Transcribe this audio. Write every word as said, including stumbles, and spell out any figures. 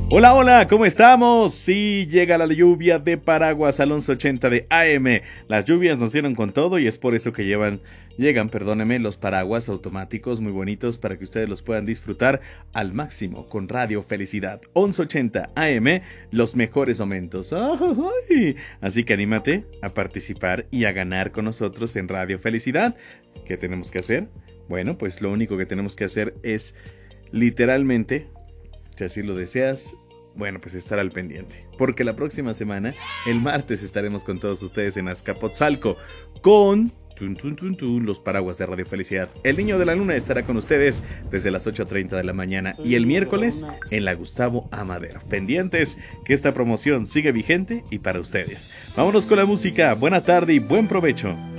Hola, hola, ¿cómo estamos? Sí, llega la lluvia de paraguas al once ochenta de A M. Las lluvias nos dieron con todo y es por eso que llevan, llegan, perdóneme, los paraguas automáticos muy bonitos para que ustedes los puedan disfrutar al máximo con Radio Felicidad. once ochenta A M, los mejores momentos. ¡Ay! Así que anímate a participar y a ganar con nosotros en Radio Felicidad. ¿Qué tenemos que hacer? Bueno, pues lo único que tenemos que hacer es literalmente, si así lo deseas, bueno, pues estar al pendiente, porque la próxima semana, el martes, estaremos con todos ustedes en Azcapotzalco con tun, tun, tun, tun, los paraguas de Radio Felicidad. El Niño de la Luna estará con ustedes desde las ocho treinta de la mañana y el miércoles en la Gustavo Amadero. Pendientes que esta promoción sigue vigente y para ustedes. Vámonos con la música. Buena tarde y buen provecho.